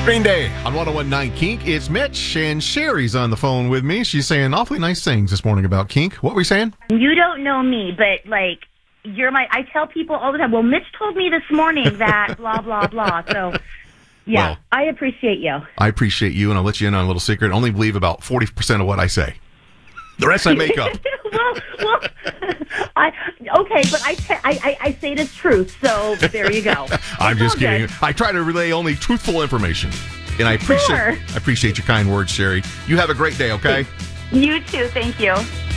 Green Day on 101.9 Kink. It's Mitch, and Sherry's on the phone with me. She's saying awfully nice things this morning about Kink. What were we saying? You don't know me, but, like, I tell people all the time, well, Mitch told me this morning that blah, blah, blah. So, yeah, well, I appreciate you. I appreciate you, and I'll let you in on a little secret. I only believe about 40% of what I say. The rest I make up. Okay, but I say the truth, so there you go. I'm just kidding. Good. I try to relay only truthful information, and I appreciate your kind words, Sherry. You have a great day, okay? You too. Thank you.